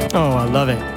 Oh, I love it.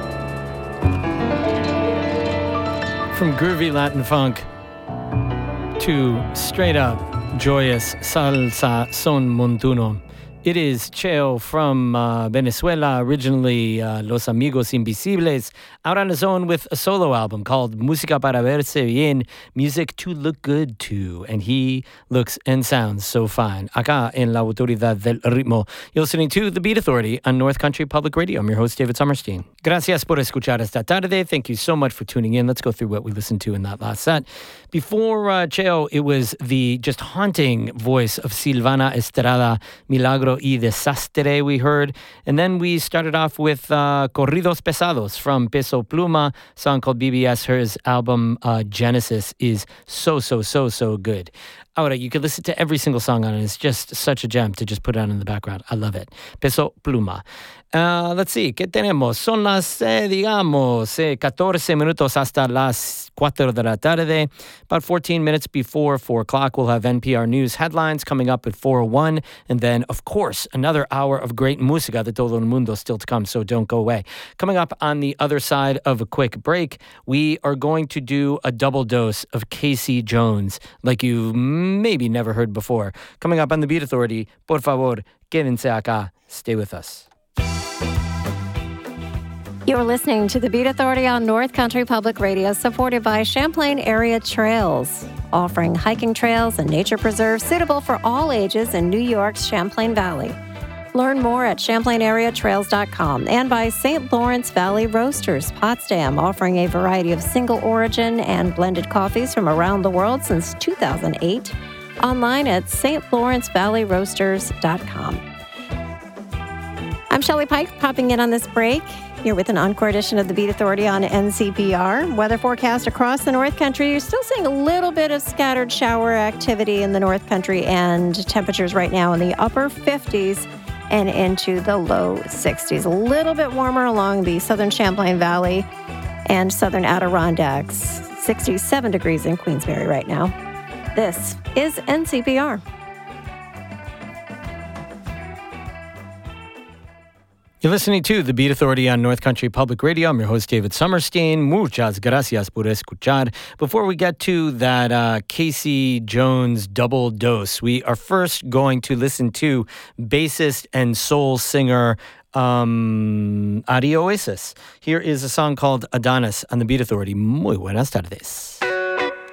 From groovy Latin funk to straight up joyous salsa son montuno. It is Cheo from Venezuela, originally Los Amigos Invisibles, out on his own with a solo album called Música para verse bien, music to look good to. And he looks and sounds so fine. Acá en La Autoridad del Ritmo. You're listening to The Beat Authority on North Country Public Radio. I'm your host, David Summerstein. Gracias por escuchar esta tarde. Thank you so much for tuning in. Let's go through what we listened to in that last set. Before Cheo, it was the just haunting voice of Silvana Estrada, Milagro y Desastre we heard. And then we started off with Corridos Pesados from Peso Pluma, a song called BBS. Her album Genesis is so good. Ahora, you could listen to every single song on it. It's just such a gem to just put on in the background. I love it. Peso Pluma. Let's see, ¿qué tenemos? Son las, 14 minutos hasta las 4 de la tarde. About 14 minutes before 4 o'clock, we'll have NPR News headlines coming up at 4:01. And then, of course, another hour of great música de todo el mundo still to come, so don't go away. Coming up on the other side of a quick break, we are going to do a double dose of Casey Jones, like you maybe never heard before. Coming up on The Beat Authority, por favor, quédense acá. Stay with us. You're listening to The Beat Authority on North Country Public Radio, supported by Champlain Area Trails, offering hiking trails and nature preserves suitable for all ages in New York's Champlain Valley. Learn more at ChamplainAreaTrails.com, and by St. Lawrence Valley Roasters, Potsdam, offering a variety of single origin and blended coffees from around the world since 2008. Online at StLawrenceValleyRoasters.com. I'm Shelley Pike, popping in on this break. You're with an encore edition of The Beat Authority on NCPR. Weather forecast across the North Country. You're still seeing a little bit of scattered shower activity in the North Country, and temperatures right now in the upper 50s and into the low 60s. A little bit warmer along the southern Champlain Valley and southern Adirondacks. 67 degrees in Queensbury right now. This is NCPR. You're listening to The Beat Authority on North Country Public Radio. I'm your host, David Summerstein. Muchas gracias por escuchar. Before we get to that Casey Jones double dose, we are first going to listen to bassist and soul singer Ari Oasis. Here is a song called Adonis on The Beat Authority. Muy buenas tardes.